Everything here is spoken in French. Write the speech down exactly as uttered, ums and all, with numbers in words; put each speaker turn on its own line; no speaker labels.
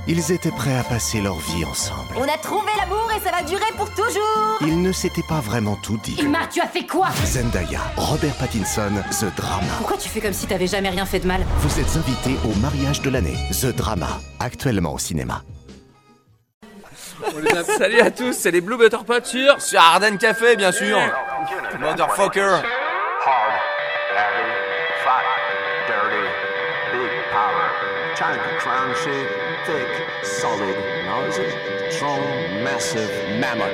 Ils étaient prêts à passer leur vie ensemble.
On a trouvé l'amour et ça va durer pour toujours.
Ils ne s'étaient pas vraiment tout dit.
Emma, tu as fait quoi?
Zendaya, Robert Pattinson, The Drama.
Pourquoi tu fais comme si t'avais jamais rien fait de mal?
Vous êtes invités au mariage de l'année, The Drama, actuellement au cinéma.
Salut à tous, c'est les Blue Butter Pots sur...
Sur Arden Café, bien sûr. Motherfucker.
Hard, heavy, fat, dirty, big power. Trying to crown shit, thick, solid, now is it? Strong, massive, mammoth.